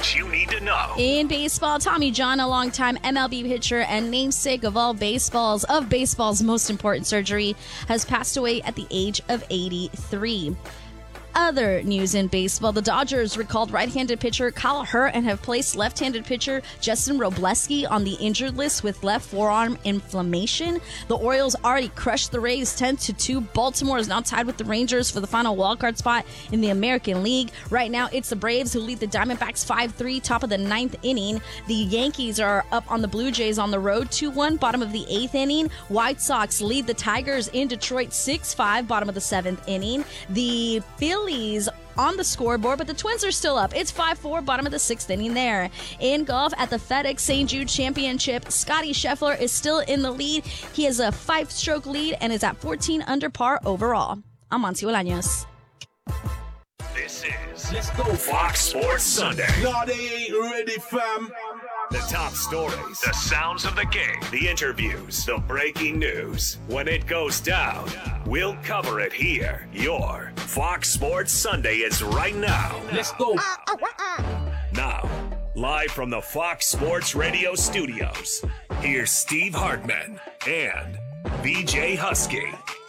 what you need to know. In baseball, Tommy John, a longtime MLB pitcher and namesake of baseball's most important surgery, has passed away at the age of 83. Other news in baseball, the Dodgers recalled right-handed pitcher Kyle Hurt and have placed left-handed pitcher Justin Robleski on the injured list with left forearm inflammation. The Orioles already crushed the Rays 10-2. Baltimore is now tied with the Rangers for the final wildcard spot in the American League. Right now, it's the Braves who lead the Diamondbacks 5-3, top of the 9th inning. The Yankees are up on the Blue Jays on the road 2-1, bottom of the 8th inning. White Sox lead the Tigers in Detroit 6-5, bottom of the 7th inning. The Phillies on the scoreboard, but the Twins are still up. It's 5-4, bottom of the 6th inning there. In golf at the FedEx St. Jude Championship, Scotty Scheffler is still in the lead. He has a 5-stroke lead and is at 14 under par overall. I'm Monty Bolaños. This is Let's Go Fox Sports Sunday. No, they ain't ready, fam. The top stories, the sounds of the game, the interviews, the breaking news. When it goes down, we'll cover it here. Your Fox Sports Sunday is right now. Let's go. Now, live from the Fox Sports Radio studios, here's Steve Hartman and BJ Husky.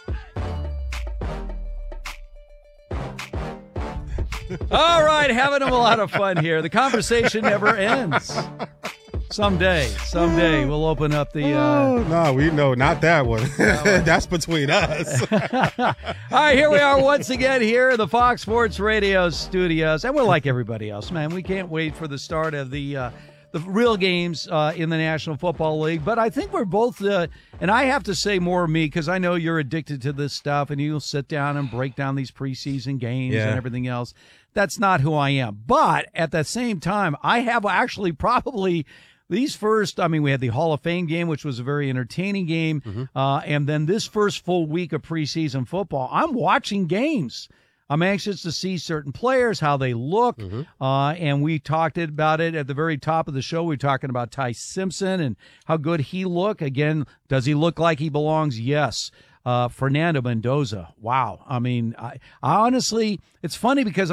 All right, having a lot of fun here. The conversation never ends. Someday we'll open up the... No, we know, not that one. That's between us. All right, here we are once again here in the Fox Sports Radio studios. And we're like everybody else, man. We can't wait for the start of the real games in the National Football League. But I think we're both, and I have to say more of me because I know you're addicted to this stuff and you'll sit down and break down these preseason games and everything else. That's not who I am. But at the same time, I have actually probably these first, we had the Hall of Fame game, which was a very entertaining game. And then this first full week of preseason football, I'm watching games. I'm anxious to see certain players, how they look, and we talked about it at the very top of the show. We were talking about Ty Simpson and how good he looked. Again, does he look like he belongs? Yes. Fernando Mendoza, wow. I honestly, it's funny because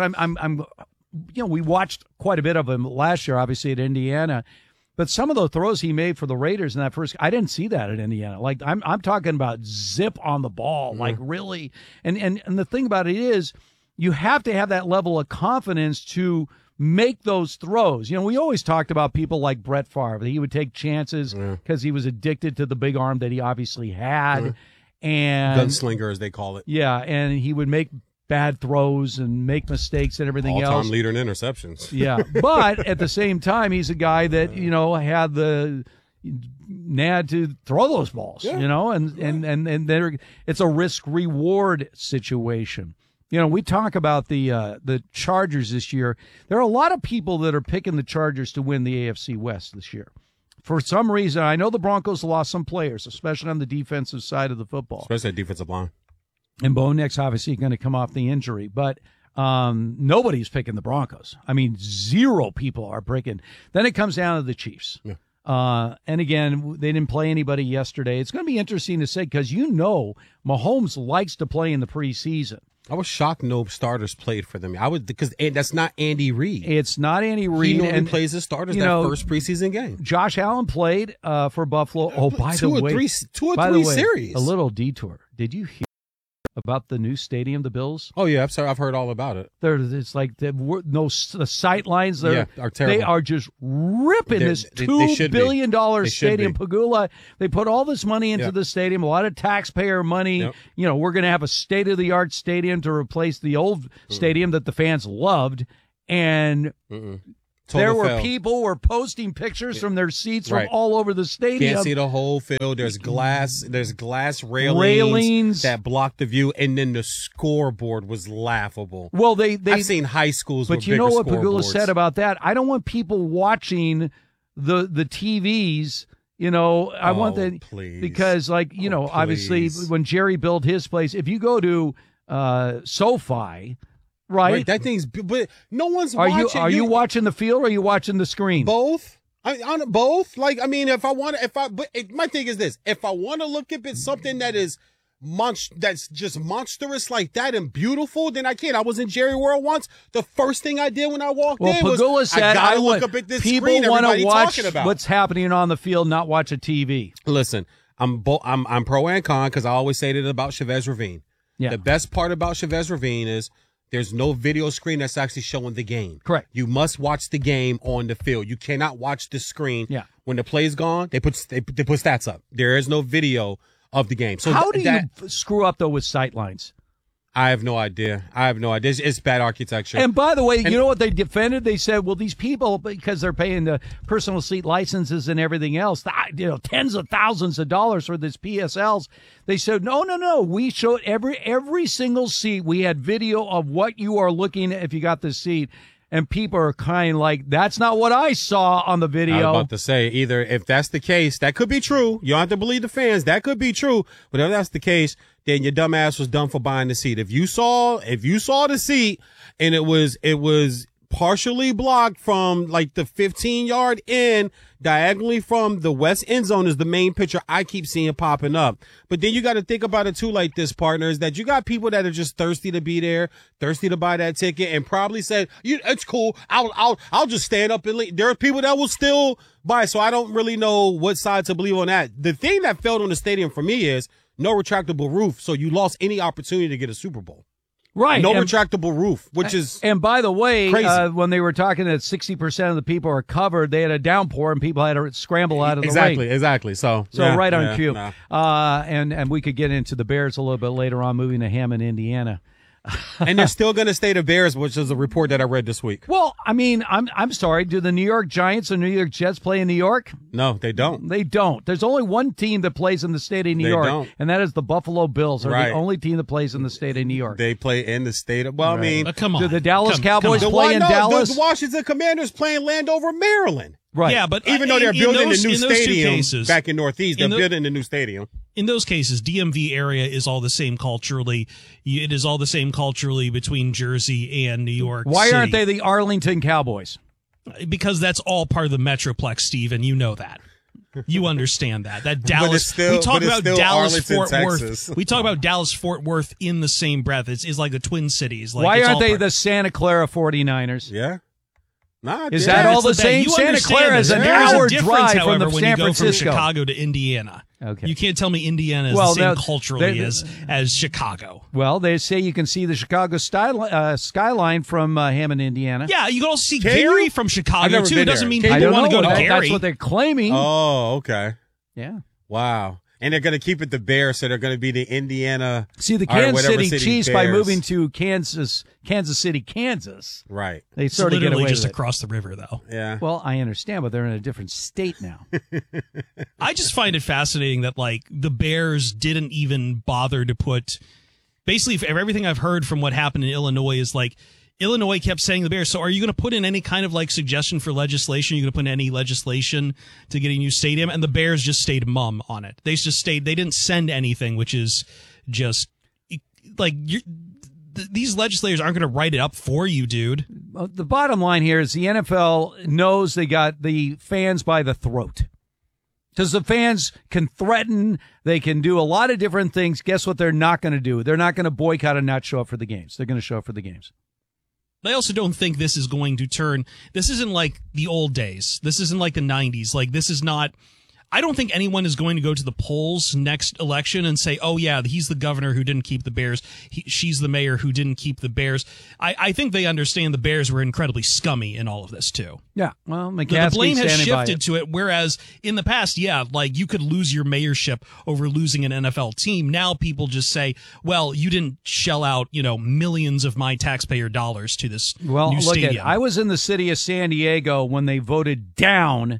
we watched quite a bit of him last year, obviously at Indiana, but some of the throws he made for the Raiders in that first, I didn't see that at Indiana. Like I'm talking about zip on the ball, like really. And the thing about it is, you have to have that level of confidence to make those throws. We always talked about people like Brett Favre, that he would take chances because he was addicted to the big arm that he obviously had. And gunslinger, as they call it. Yeah, and he would make bad throws and make mistakes and everything else. All-time leader in interceptions. Yeah, but at the same time, he's a guy that, had the nad to throw those balls, and there, it's a risk-reward situation. We talk about the Chargers this year. There are a lot of people that are picking the Chargers to win the AFC West this year. For some reason, I know the Broncos lost some players, especially on the defensive side of the football. Especially that defensive line. And Bo Nix obviously going to come off the injury. But nobody's picking the Broncos. Zero people are picking. Then it comes down to the Chiefs. Yeah. And again, they didn't play anybody yesterday. It's going to be interesting to say because Mahomes likes to play in the preseason. I was shocked no starters played for them. Because that's not Andy Reid. It's not Andy Reid. He only plays his starters that first preseason game. Josh Allen played for Buffalo. Oh, by the way, two or three series. A little detour. Did you hear about the new stadium, the Bills? Oh yeah, I've heard all about it. It's like the sight lines are terrible. They are just ripping this $2 billion stadium. Pagula, they put all this money into the stadium, a lot of taxpayer money. Yep. We're going to have a state-of-the-art stadium to replace the old stadium that the fans loved, and people were posting pictures from their seats from all over the stadium. Can't see the whole field. There's glass railings that block the view, and then the scoreboard was laughable. Well, I've seen high schools with bigger scoreboards. But you know what Pagula said about that? I don't want people watching the TVs. I want that because, obviously when Jerry built his place, if you go to SoFi. Right, that thing's. But no one's watching. Are you watching the field or are you watching the screen? Both. On both. My thing is this: if I want to look at something that is that's just monstrous like that and beautiful, then I can't. I was in Jerry World once. The first thing I did when I walked in was said, I gotta look up at this people screen everybody watch talking about. What's happening on the field, not watch a TV. Listen, I'm pro and con because I always say that about Chavez Ravine. Yeah. The best part about Chavez Ravine is there's no video screen that's actually showing the game. Correct. You must watch the game on the field. You cannot watch the screen. Yeah. When the play's gone, they put stats up. There is no video of the game. So how do you screw up though with sight lines? I have no idea. It's bad architecture. And by the way, you know what they defended? They said, well, these people, because they're paying the personal seat licenses and everything else, tens of thousands of dollars for this PSLs. They said, no. We showed every single seat. We had video of what you are looking at if you got this seat. And people are kind of like, that's not what I saw on the video. I was about to say, either if that's the case, that could be true. You don't have to believe the fans. That could be true. But if that's the case, then your dumb ass was done for buying the seat. If you saw the seat and it was partially blocked from like the 15-yard in, diagonally from the west end zone is the main picture I keep seeing popping up. But then you got to think about it too like this, partners, that you got people that are just thirsty to be there, thirsty to buy that ticket, and probably said, it's cool. I'll just stand up and leave. There are people that will still buy. So I don't really know what side to believe on that. The thing that failed on the stadium for me is no retractable roof. So you lost any opportunity to get a Super Bowl. Right. No retractable roof, which is And by the way, crazy. When they were talking that 60% of the people are covered, they had a downpour and people had to scramble out of the rain. Exactly. So right on cue. No. And we could get into the Bears a little bit later on, moving to Hammond, Indiana. And they're still going to stay the Bears, which is a report that I read this week. Well, I mean, I'm sorry. Do the New York Giants and New York Jets play in New York? No, they don't. They don't. There's only one team that plays in the state of New York, don't. and that is the Buffalo Bills. Are Right. the only team that plays in the state of New York. They play in the state of, well, I mean. Come on. Do the Dallas Cowboys The play in Dallas? The Washington Commanders play in Landover, Maryland. Right. Yeah, but Even though they're building a new stadium cases, back in Northeast, they're building a new stadium. In those cases, DMV area is all the same culturally. It is all the same culturally between Jersey and New York Why City. aren't they the Arlington Cowboys? Because that's all part of the Metroplex, Steve, and you know that. You understand that. That Dallas. we talk about Dallas Fort Texas. Worth. We talk about Dallas Fort Worth in the same breath. It's like the Twin Cities. Like, Why it's aren't all they part- the Santa Clara 49ers? Yeah. Nah, Is yeah. that all the That's same? you Santa understand Clara this. is an There's a hour difference, drive from however, the when San you go Francisco. from Chicago to Indiana. Okay. You can't tell me Indiana is Well, the same now, culturally they- as Chicago. Well, they say you can see the Chicago skyline from Hammond, Indiana. Yeah, you can also see Can Gary you? from I've Chicago, never too. been Doesn't there. mean Can I people don't want know. to go to Gary. That's what they're claiming. Oh, okay. Yeah. Wow. And they're going to keep it the Bears, so they're going to be the Indiana. See, the or Kansas whatever City Chiefs, by Bears. moving to Kansas City, Kansas, Right. they It's sort of get literally away just with it. across the river, though. Yeah. Well, I understand, but they're in a different state now. I just find it fascinating that, like, the Bears didn't even bother to put – basically, if everything I've heard from what happened in Illinois is, like, Illinois kept saying the Bears, so are you going to put in any kind of, like, suggestion for legislation? Are you going to put in any legislation to get a new stadium? And the Bears just stayed mum on it. They just stayed – they didn't send anything, which is just – like, these legislators aren't going to write it up for you, dude. Well, the bottom line here is the NFL knows they got the fans by the throat. Because the fans can threaten, they can do a lot of different things. Guess what they're not going to do? They're not going to boycott and not show up for the games. They're going to show up for the games. I also don't think this is going to turn. This isn't like the old days. This isn't like the 90s. Like, this is not. I don't think anyone is going to go to the polls next election and say, oh, yeah, he's the governor who didn't keep the Bears. She's the mayor who didn't keep the Bears. I think they understand the Bears were incredibly scummy in all of this, too. Yeah, well, The McCaskey blame has standing by shifted it. to it, whereas in the past, yeah, like you could lose your mayorship over losing an NFL team. Now people just say, well, you didn't shell out, millions of my taxpayer dollars to this Well, new look stadium. I was in the city of San Diego when they voted down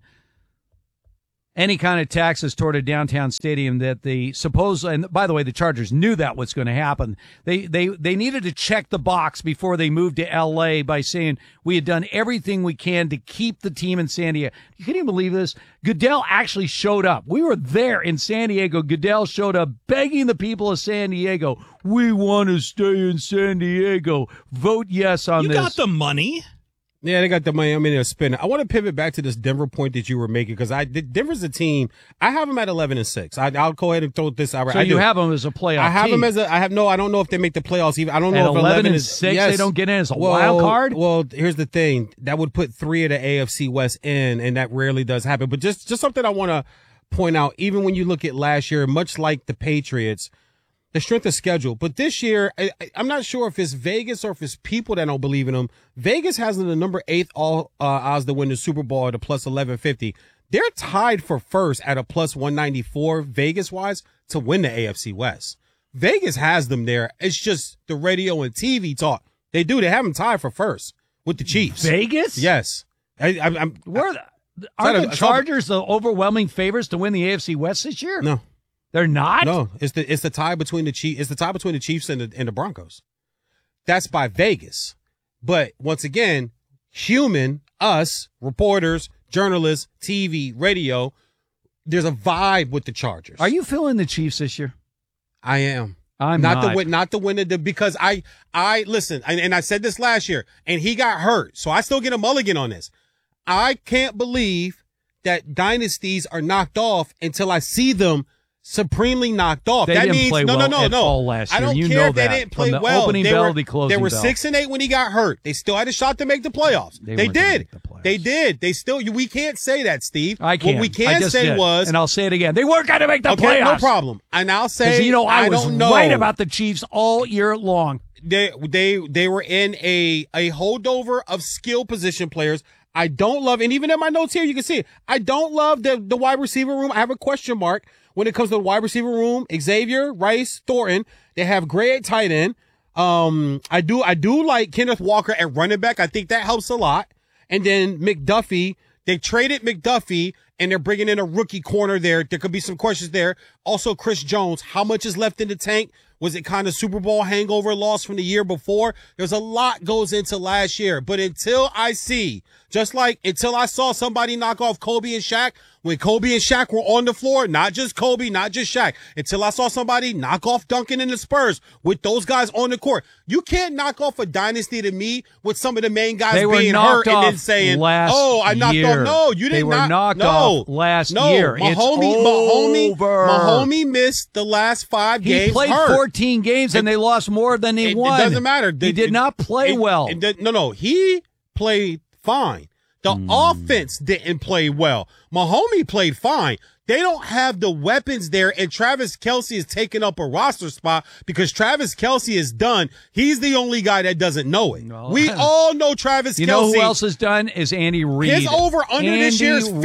any kind of taxes toward a downtown stadium that they suppose, and by the way, the Chargers knew that was going to happen. They needed to check the box before they moved to LA by saying we had done everything we can to keep the team in San Diego. You can't even believe this. Goodell actually showed up. We were there in San Diego. Goodell showed up begging the people of San Diego, we want to stay in San Diego. Vote yes on you this. got the money. Yeah, they got the money. I mean, they're spending. I want to pivot back to this Denver point that you were making because Denver's a team. I have them at 11-6. I'll go ahead and throw this out. So you have them as a playoff. I have team. them as a. I don't know if they make the playoffs. Even I don't know at if 11-6. Yes. They don't get in as a wild card. Well, here's the thing. That would put 3 of the AFC West in, and that rarely does happen. But just something I want to point out. Even when you look at last year, much like the Patriots. The strength of schedule. But this year, I'm not sure if it's Vegas or if it's people that don't believe in them. Vegas has them the number 8th all odds to win the Super Bowl at a plus 1150. They're tied for first at a plus 194 Vegas-wise to win the AFC West. Vegas has them there. It's just the radio and TV talk. They do. They have them tied for first with the Chiefs. Vegas? Yes. Aren't the Chargers the overwhelming favorites to win the AFC West this year? No. They're not? No, it's the tie between the Chiefs. It's the tie between the Chiefs and the Broncos. That's by Vegas. But once again, us, reporters, journalists, TV, radio, there's a vibe with the Chargers. Are you feeling the Chiefs this year? I am. I'm not. Not the winner because I listen, and I said this last year, and he got hurt, so I still get a mulligan on this. I can't believe that dynasties are knocked off until I see them supremely knocked off. They didn't play well at all last year. I don't you care know if they that. didn't play From the well. Opening bell to the closing they were bell. 6-8 when he got hurt. They still had a shot to make the playoffs. They did. They did. They still. We can't say that, Steve. I can't. What we can say was, and I'll say it again. They weren't going to make the playoffs. No problem. And I'll say, I was right about the Chiefs all year long. They were in a holdover of skill position players. I don't love, and even in my notes here, you can see it. I don't love the wide receiver room. I have a question mark when it comes to the wide receiver room. Xavier, Rice, Thornton. They have Gray at tight end. I do like Kenneth Walker at running back. I think that helps a lot. And then McDuffie. They traded McDuffie, and they're bringing in a rookie corner there. There could be some questions there. Also, Chris Jones. How much is left in the tank? Was it kind of Super Bowl hangover loss from the year before? There's a lot goes into last year. But until I saw somebody knock off Kobe and Shaq, when Kobe and Shaq were on the floor, not just Kobe, not just Shaq, until I saw somebody knock off Duncan and the Spurs with those guys on the court. You can't knock off a dynasty to me with some of the main guys being hurt and then saying, I knocked off. No, you didn't. They were knocked off last year. Mahomie missed the last 5 games. He played 14 games and they lost more than he won. It doesn't matter. He did not play well. He played fine. The offense didn't play well. Mahomie played fine. They don't have the weapons there, and Travis Kelce is taking up a roster spot because Travis Kelce is done. He's the only guy that doesn't know it. Well, we all know Travis Kelce. You know who else is done is Andy Reid. His over-under this year is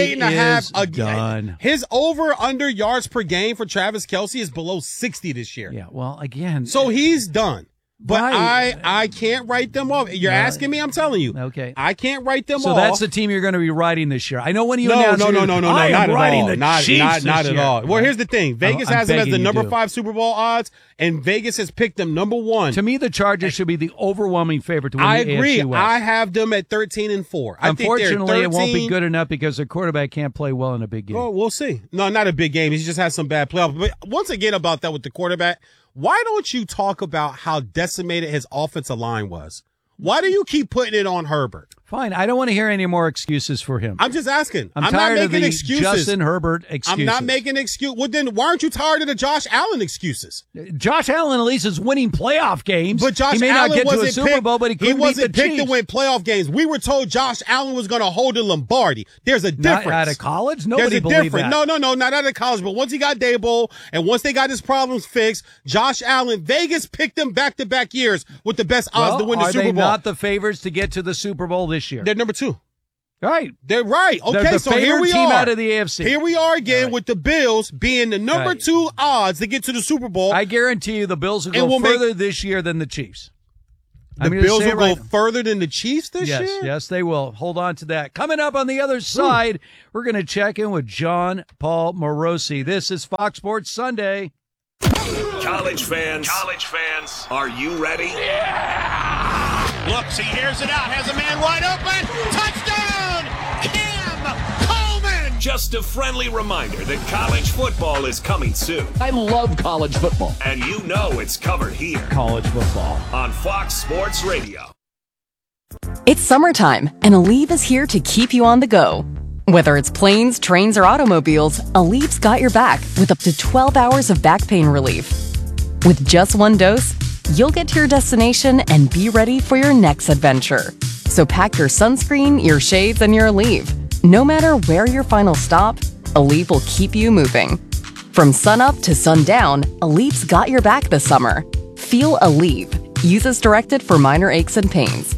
58.5 again. His over-under yards per game for Travis Kelce is below 60 this year. Yeah, well, again. So he's done. But I can't write them off. You're asking me, I'm telling you. Okay. I can't write them off. So that's the team you're going to be riding this year. I know when you No, announced not at all. Not at all. Well, Right. here's the thing. Vegas has them as the number 5 Super Bowl odds, and Vegas has picked them number 1. To me, the Chargers should be the overwhelming favorite to win the agree. AFC West. I have them at 13-4. Unfortunately, it won't be good enough because their quarterback can't play well in a big game. Well, we'll see. No, not a big game. He just has some bad playoffs. But once again about that with the quarterback, why don't you talk about how decimated his offensive line was? Why do you keep putting it on Herbert? Fine. I don't want to hear any more excuses for him. I'm just asking. I'm not tired making of the excuses. Justin Herbert excuses. I'm not making excuses. Well, then why aren't you tired of the Josh Allen excuses? Josh Allen at least is winning playoff games. But Josh he may Allen not get wasn't to a Super picked, Bowl, but he wasn't picked Chiefs. to win playoff games. We were told Josh Allen was going to hold the Lombardi. There's a difference. Not out of college? Nobody There's a believed difference. that. No, not out of college. But once he got Daboll and once they got his problems fixed, Josh Allen, Vegas picked him back-to-back years with the best odds to win the Super Bowl. Are they not the favorites to get to the Super Bowl this year? They're number 2. Right. They're right. Okay, They're the so here we team are. Out of the AFC. Here we are again with the Bills being the number 2 odds to get to the Super Bowl. I guarantee you the Bills will go further this year than the Chiefs. The Bills will go further than the Chiefs this year? Yes, they will. Hold on to that. Coming up on the other side, we're going to check in with John Paul Morosi. This is Fox Sports Sunday. College fans, are you ready? Yeah! Looks, he hears it out, has a man wide open. Touchdown! Cam Coleman! Just a friendly reminder that college football is coming soon. I love college football. And you know it's covered here. College football. On Fox Sports Radio. It's summertime, and Aleve is here to keep you on the go. Whether it's planes, trains, or automobiles, Aleve's got your back with up to 12 hours of back pain relief. With just one dose, you'll get to your destination and be ready for your next adventure. So pack your sunscreen, your shades, and your Aleve. No matter where your final stop, Aleve will keep you moving. From sunup to sundown, Aleve's got your back this summer. Feel Aleve. Use as directed for minor aches and pains.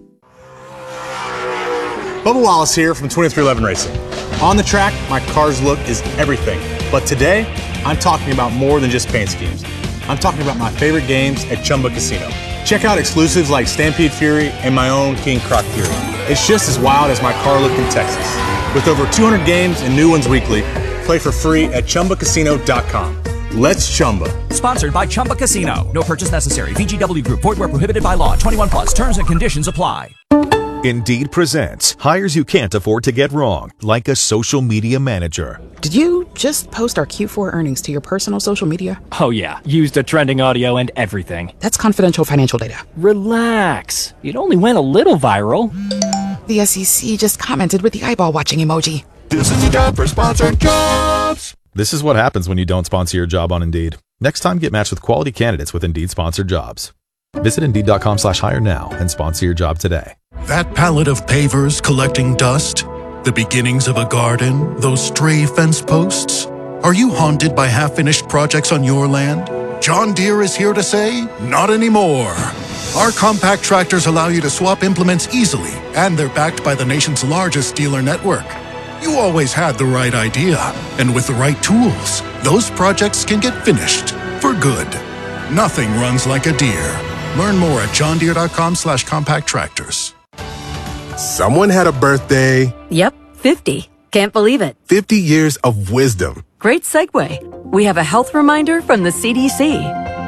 Bubba Wallace here from 2311 Racing. On the track, my car's look is everything. But today, I'm talking about more than just paint schemes. I'm talking about my favorite games at Chumba Casino. Check out exclusives like Stampede Fury and my own King Croc Fury. It's just as wild as my car look in Texas. With over 200 games and new ones weekly, play for free at ChumbaCasino.com. Let's Chumba. Sponsored by Chumba Casino. No purchase necessary. VGW Group. Void where prohibited by law. 21 plus. Terms and conditions apply. Indeed presents hires you can't afford to get wrong, like a social media manager. Did you just post our Q4 earnings to your personal social media? Oh yeah, used a trending audio and everything. That's confidential financial data. Relax. It only went a little viral. The SEC just commented with the eyeball watching emoji. This is the job for sponsored jobs. This is what happens when you don't sponsor your job on Indeed. Next time, get matched with quality candidates with Indeed sponsored jobs. Visit Indeed.com/hire now and sponsor your job today. That pallet of pavers collecting dust, the beginnings of a garden, those stray fence posts. Are you haunted by half-finished projects on your land? John Deere is here to say, not anymore. Our compact tractors allow you to swap implements easily, and they're backed by the nation's largest dealer network. You always had the right idea, and with the right tools, those projects can get finished for good. Nothing runs like a Deere. Learn more at johndeere.com/compact tractors. Someone had a birthday. Yep, 50. Can't believe it. 50 years of wisdom. Great segue. We have a health reminder from the CDC.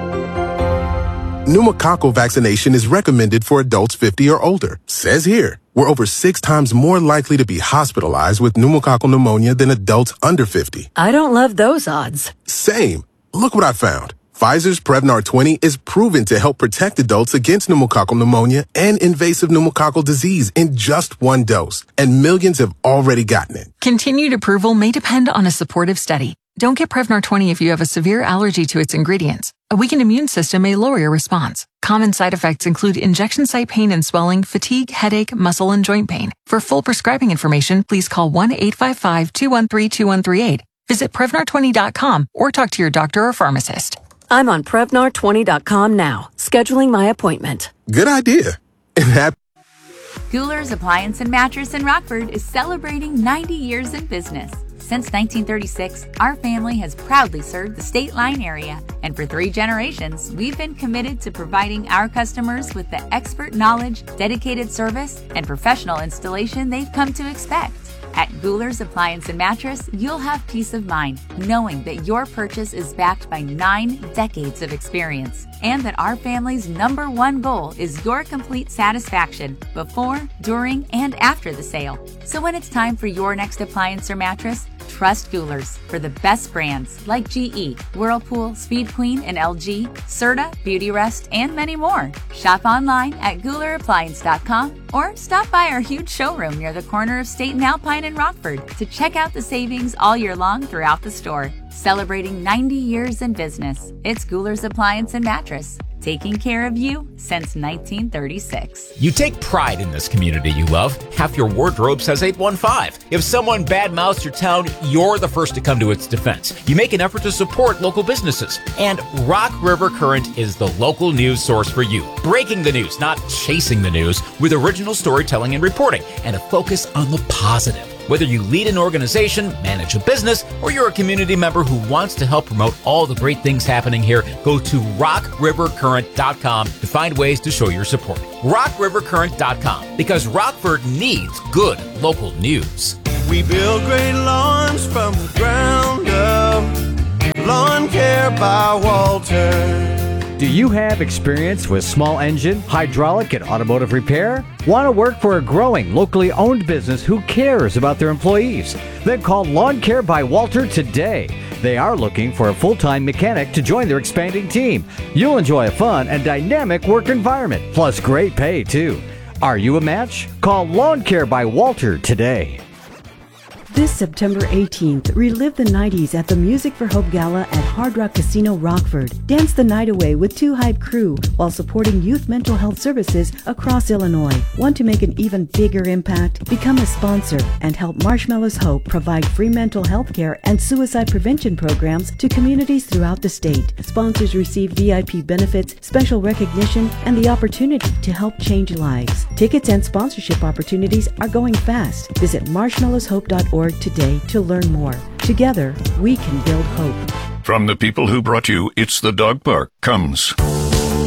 Pneumococcal vaccination is recommended for adults 50 or older. Says here, we're over 6 times more likely to be hospitalized with pneumococcal pneumonia than adults under 50. I don't love those odds. Same. Look what I found. Pfizer's Prevnar 20 is proven to help protect adults against pneumococcal pneumonia and invasive pneumococcal disease in just one dose, and millions have already gotten it. Continued approval may depend on a supportive study. Don't get Prevnar 20 if you have a severe allergy to its ingredients. A weakened immune system may lower your response. Common side effects include injection site pain and swelling, fatigue, headache, muscle, and joint pain. For full prescribing information, please call 1-855-213-2138. Visit Prevnar20.com or talk to your doctor or pharmacist. I'm on Prevnar20.com now, scheduling my appointment. Good idea. Gouler's Appliance and Mattress in Rockford is celebrating 90 years in business. Since 1936, our family has proudly served the State Line area, and for 3 generations, we've been committed to providing our customers with the expert knowledge, dedicated service, and professional installation they've come to expect. At Gouler's Appliance and Mattress, you'll have peace of mind knowing that your purchase is backed by 9 decades of experience, and that our family's #1 goal is your complete satisfaction before, during, and after the sale. So when it's time for your next appliance or mattress, trust Gouler's for the best brands like GE, Whirlpool, Speed Queen, and LG, Serta, Beautyrest, and many more. Shop online at GoulerAppliance.com or stop by our huge showroom near the corner of State and Alpine in Rockford to check out the savings all year long throughout the store. Celebrating 90 years in business, it's Gouler's Appliance and Mattress, taking care of you since 1936. You take pride in this community you love. Half your wardrobe says 815. If someone badmouths your town, you're the first to come to its defense. You make an effort to support local businesses. And Rock River Current is the local news source for you. Breaking the news, not chasing the news, with original storytelling and reporting, and a focus on the positive. Whether you lead an organization, manage a business, or you're a community member who wants to help promote all the great things happening here, go to rockrivercurrent.com to find ways to show your support. rockrivercurrent.com, because Rockford needs good local news. We build great lawns from the ground up. Lawn Care by Walter. Do you have experience with small engine, hydraulic, and automotive repair? Want to work for a growing, locally owned business who cares about their employees? Then call Lawn Care by Walter today. They are looking for a full-time mechanic to join their expanding team. You'll enjoy a fun and dynamic work environment, plus great pay, too. Are you a match? Call Lawn Care by Walter today. This September 18th, relive the 90s at the Music for Hope Gala at Hard Rock Casino Rockford. Dance the night away with 2 Hype Crew while supporting youth mental health services across Illinois. Want to make an even bigger impact? Become a sponsor and help Marshmallows Hope provide free mental health care and suicide prevention programs to communities throughout the state. Sponsors receive VIP benefits, special recognition, and the opportunity to help change lives. Tickets and sponsorship opportunities are going fast. Visit marshmallowshope.org today to learn more. Together, we can build hope. From the people who brought you It's the Dog Park comes